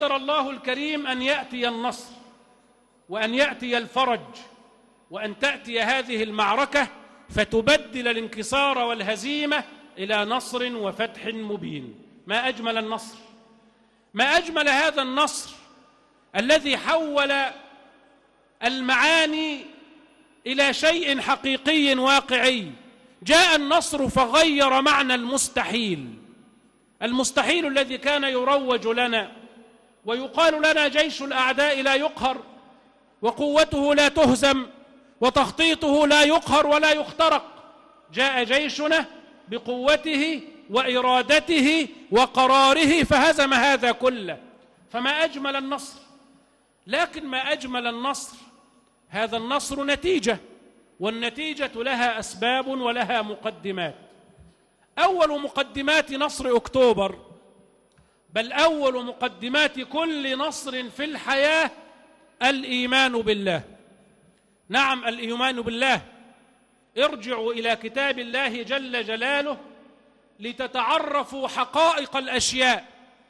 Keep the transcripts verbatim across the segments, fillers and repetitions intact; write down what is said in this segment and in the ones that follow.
قدر الله الكريم أن يأتي النصر وأن يأتي الفرج وأن تأتي هذه المعركة فتبدل الانكسار والهزيمة إلى نصر وفتح مبين. ما أجمل النصر، ما أجمل هذا النصر الذي حول المعاني إلى شيء حقيقي واقعي. جاء النصر فغير معنى المستحيل، المستحيل الذي كان يروج لنا ويقال لنا جيش الأعداء لا يقهر وقوته لا تهزم وتخطيطه لا يقهر ولا يخترق. جاء جيشنا بقوته وإرادته وقراره فهزم هذا كله. فما أجمل النصر. لكن ما أجمل النصر هذا النصر نتيجة، والنتيجة لها أسباب ولها مقدمات. أول مقدمات نصر أكتوبر، بل أول مقدمات كل نصر في الحياة، الإيمان بالله. نعم، الإيمان بالله. ارجعوا إلى كتاب الله جل جلاله لتتعرفوا حقائق الأشياء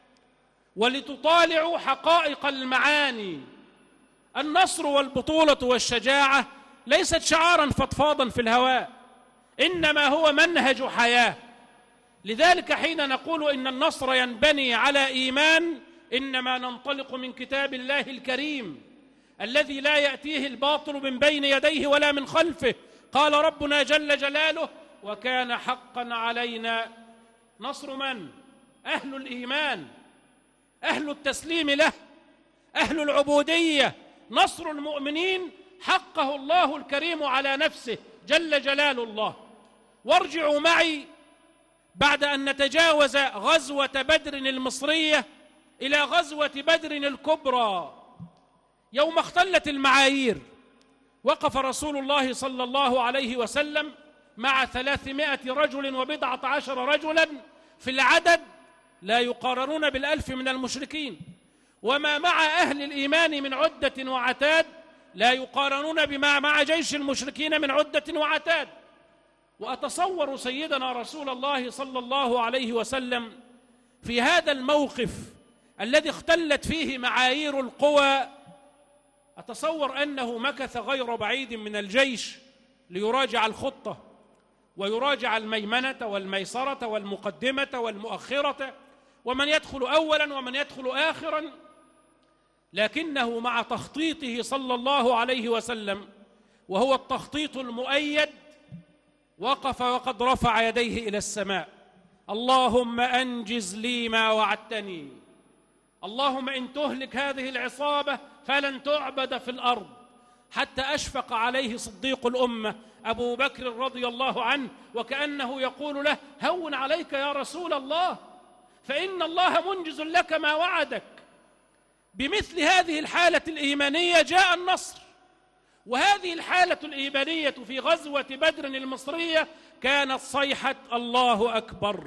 ولتطالعوا حقائق المعاني. النصر والبطولة والشجاعة ليست شعارا فضفاضا في الهواء، إنما هو منهج حياة. لذلك حين نقول إن النصر ينبني على إيمان، إنما ننطلق من كتاب الله الكريم الذي لا يأتيه الباطل من بين يديه ولا من خلفه. قال ربنا جل جلاله: وكان حقا علينا نصر من؟ أهل الإيمان، أهل التسليم له، أهل العبودية. نصر المؤمنين حقه الله الكريم على نفسه جل جلال الله. وارجعوا معي بعد أن نتجاوز غزوة بدر المصرية إلى غزوة بدر الكبرى. يوم اختلت المعايير وقف رسول الله صلى الله عليه وسلم مع ثلاثمائة رجل وبضعة عشر رجلا في العدد لا يقارنون بالألف من المشركين، وما مع أهل الإيمان من عدة وعتاد لا يقارنون بما مع جيش المشركين من عدة وعتاد. وأتصور سيدنا رسول الله صلى الله عليه وسلم في هذا الموقف الذي اختلت فيه معايير القوى، أتصور أنه مكث غير بعيد من الجيش ليراجع الخطة ويراجع الميمنة والميسرة والمقدمة والمؤخرة ومن يدخل أولا ومن يدخل آخرا. لكنه مع تخطيطه صلى الله عليه وسلم، وهو التخطيط المؤيد، وقف وقد رفع يديه إلى السماء: اللهم أنجز لي ما وعدتني، اللهم إن تهلك هذه العصابة فلن تعبد في الأرض. حتى أشفق عليه صديق الأمة أبو بكر رضي الله عنه، وكأنه يقول له: هون عليك يا رسول الله، فإن الله منجز لك ما وعدك. بمثل هذه الحالة الإيمانية جاء النصر. وهذه الحالة الإيمانية في غزوة بدر المصرية كانت صيحة الله أكبر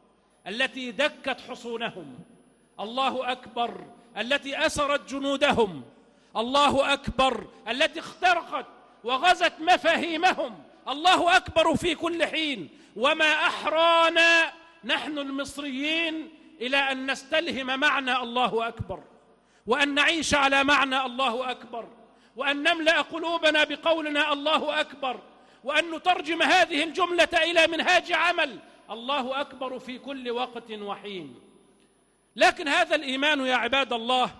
التي دكت حصونهم، الله أكبر التي أسرت جنودهم، الله أكبر التي اخترقت وغزت مفاهيمهم، الله أكبر في كل حين. وما أحرانا نحن المصريين إلى أن نستلهم معنى الله أكبر، وأن نعيش على معنى الله أكبر، وأن نملأ قلوبنا بقولنا الله أكبر، وأن نترجم هذه الجملة إلى منهاج عمل، الله أكبر في كل وقت وحين. لكن هذا الإيمان يا عباد الله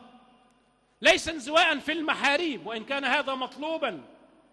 ليس انزواء في المحاريب، وإن كان هذا مطلوبا،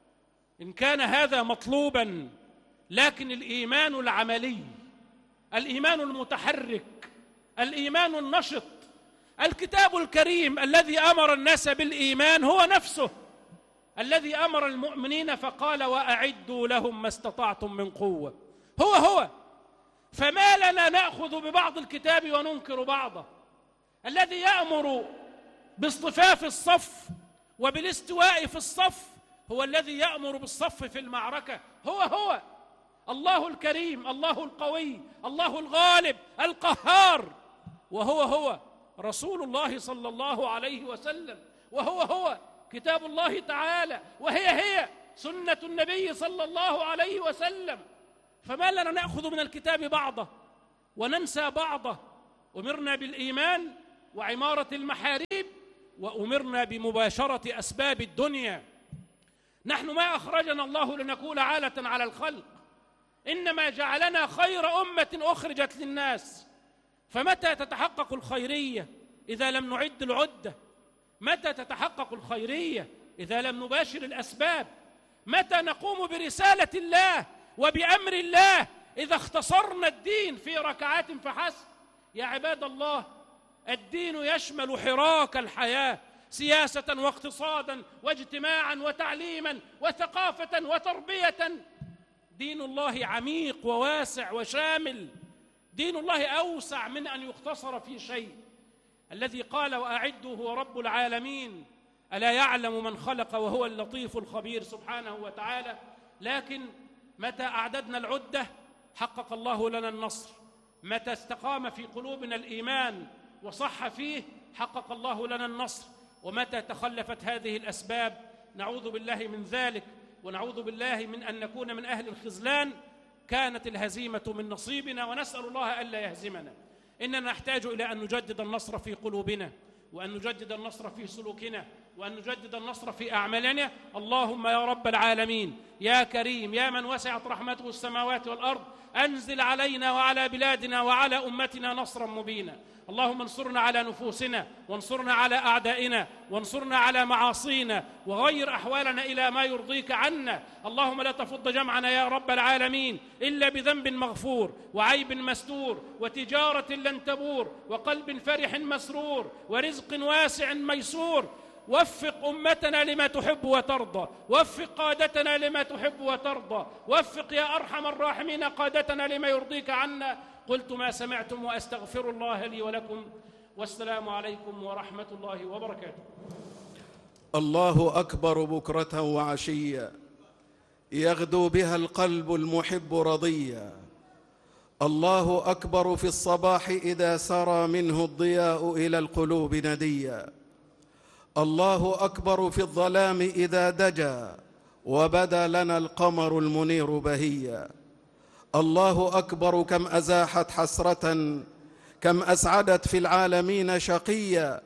إن كان هذا مطلوبا، لكن الإيمان العملي، الإيمان المتحرك، الإيمان النشط. الكتاب الكريم الذي أمر الناس بالإيمان هو نفسه الذي أمر المؤمنين فقال: وأعدوا لهم ما استطعتم من قوة. هو هو. فما لنا نأخذ ببعض الكتاب وننكر بعضه؟ الذي يأمر باصطفاف الصف وبالاستواء في الصف هو الذي يأمر بالصف في المعركة. هو هو الله الكريم، الله القوي، الله الغالب القهار. وهو هو رسول الله صلى الله عليه وسلم، وهو هو كتاب الله تعالى، وهي هي سنة النبي صلى الله عليه وسلم. فما لنا نأخذ من الكتاب بعضه وننسى بعضه؟ أمرنا بالإيمان وعمارة المحاريب، وأمرنا بمباشرة أسباب الدنيا. نحن ما أخرجنا الله لنكون عالة على الخلق، إنما جعلنا خير أمة أخرجت للناس. فمتى تتحقق الخيرية إذا لم نعد العدة؟ متى تتحقق الخيرية إذا لم نباشر الأسباب؟ متى نقوم برسالة الله وبأمر الله إذا اختصرنا الدين في ركعات فحسب؟ يا عباد الله، الدين يشمل حراك الحياة، سياسة واقتصادا واجتماعا وتعليما وثقافة وتربية. دين الله عميق وواسع وشامل. دين الله أوسع من أن يختصر في شيء. الذي قال وأعدوا هو رب العالمين، ألا يعلم من خلق وهو اللطيف الخبير سبحانه وتعالى. لكن متى أعددنا العدة حقق الله لنا النصر. متى استقام في قلوبنا الإيمان وصح فيه حقق الله لنا النصر. ومتى تخلفت هذه الأسباب نعوذ بالله من ذلك، ونعوذ بالله من أن نكون من أهل الخذلان، كانت الهزيمة من نصيبنا، ونسأل الله ألا يهزمنا. إننا نحتاج إلى أن نجدد النصر في قلوبنا، وأن نجدد النصر في سلوكنا، وأن نجدد النصر في أعمالنا. اللهم يا رب العالمين، يا كريم، يا من وسعت رحمته السماوات والأرض، أنزل علينا وعلى بلادنا وعلى أمتنا نصرا مبينا. اللهم انصرنا على نفوسنا، وانصرنا على أعدائنا، وانصرنا على معاصينا، وغير أحوالنا إلى ما يرضيك عنا. اللهم لا تفض جمعنا يا رب العالمين إلا بذنب مغفور، وعيب مستور، وتجارة لن تبور، وقلب فرح مسرور، ورزق واسع ميسور. وفق أمتنا لما تحب وترضى، وفق قادتنا لما تحب وترضى، وفق يا أرحم الراحمين قادتنا لما يرضيك عنا. قلت ما سمعتم وأستغفر الله لي ولكم، والسلام عليكم ورحمة الله وبركاته. الله أكبر بكرة وعشيا، يغدو بها القلب المحب رضيا. الله أكبر في الصباح إذا سرى منه الضياء إلى القلوب نديا. الله أكبر في الظلام إذا دجا وبدا لنا القمر المنير بهيا. الله أكبر كم أزاحت حسرة، كم أسعدت في العالمين شقيا،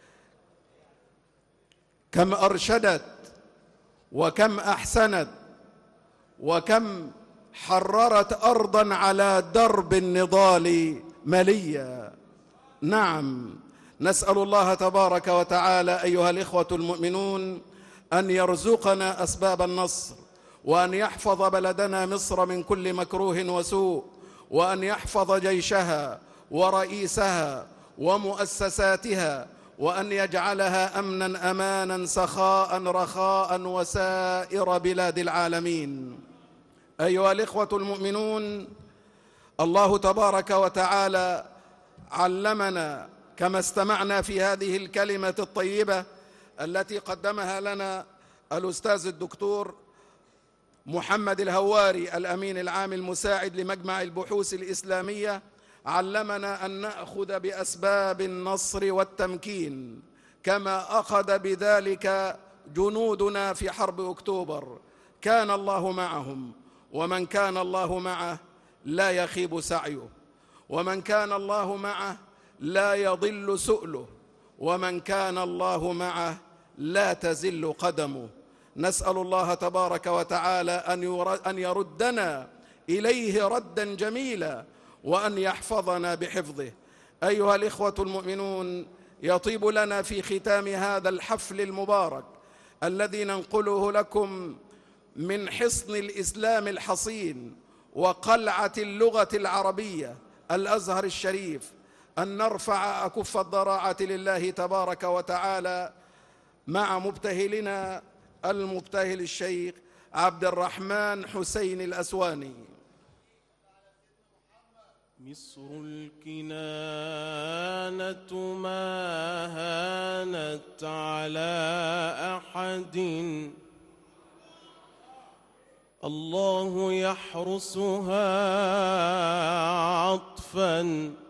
كم أرشدت وكم أحسنت، وكم حررت أرضا على درب النضال مليا. نعم، نسأل الله تبارك وتعالى أيها الإخوة المؤمنون أن يرزقنا أسباب النصر، وأن يحفظ بلدنا مصر من كل مكروه وسوء، وأن يحفظ جيشها ورئيسها ومؤسساتها، وأن يجعلها أمنا أمانا سخاء رخاء وسائر بلاد العالمين. أيها الإخوة المؤمنون، الله تبارك وتعالى علمنا كما استمعنا في هذه الكلمة الطيبة التي قدمها لنا الأستاذ الدكتور محمد الهواري الأمين العام المساعد لمجمع البحوث الإسلامية، علمنا أن نأخذ بأسباب النصر والتمكين كما أخذ بذلك جنودنا في حرب أكتوبر. كان الله معهم، ومن كان الله معه لا يخيب سعيه، ومن كان الله معه لا يضل سؤله، ومن كان الله معه لا تزل قدمه. نسأل الله تبارك وتعالى أن يردنا إليه ردا جميلا، وأن يحفظنا بحفظه. أيها الإخوة المؤمنون، يطيب لنا في ختام هذا الحفل المبارك الذي ننقله لكم من حصن الإسلام الحصين وقلعة اللغة العربية الأزهر الشريف أن نرفع أكف الضراعة لله تبارك وتعالى مع مبتهلنا المبتهل الشيخ عبد الرحمن حسين الأسواني. مصر الكنانة ما هانت على أحد، الله يحرسها عطفاً